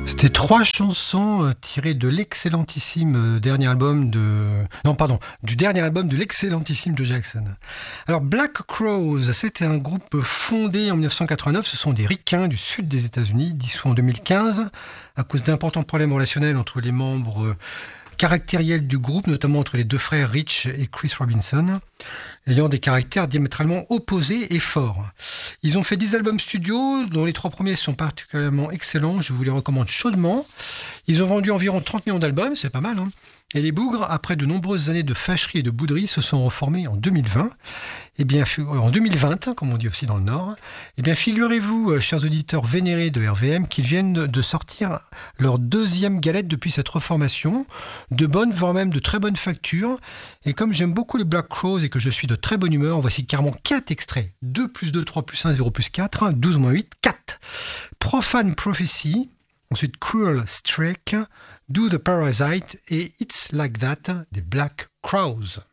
C'était 3 chansons tirées de l'excellentissime dernier album de... Non, pardon, du dernier album de l'excellentissime Joe Jackson. Alors, Black Crowes, c'était un groupe fondé en 1989. Ce sont des ricains du sud des États-Unis, dissous en 2015, à cause d'importants problèmes relationnels entre les membres caractériels du groupe, notamment entre les deux frères Rich et Chris Robinson, ayant des caractères diamétralement opposés et forts. Ils ont fait 10 albums studio, dont les 3 premiers sont particulièrement excellents, je vous les recommande chaudement. Ils ont vendu environ 30 millions d'albums, c'est pas mal, hein. Et les Bougres, après de nombreuses années de fâcherie et de bouderie, se sont reformés en 2020. Eh bien, en 2020, comme on dit aussi dans le Nord. Eh bien, figurez-vous, chers auditeurs vénérés de RVM, qu'ils viennent de sortir leur 2e galette depuis cette reformation, de bonne, voire même de très bonne facture. Et comme j'aime beaucoup les Black Crowes et que je suis de très bonne humeur, voici carrément 4 extraits. 2 plus 2, 3 plus 1, 0 plus 4, 12 moins 8, 4. Profane Prophecy, ensuite Cruel Streak, Do the Parasite et It's Like That des Black Crowes.